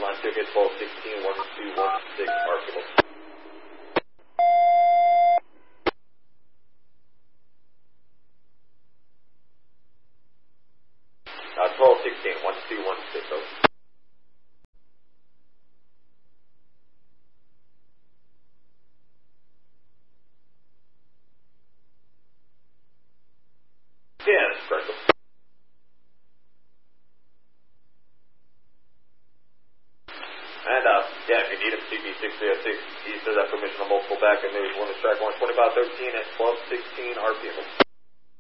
online ticket 1216 1216 RPM. 1216 1216 over. Yes, correct. And yeah, if you need him, CB6306, he says that permission on multiple back and there's one to track 120 by 13 at 1216 RPM.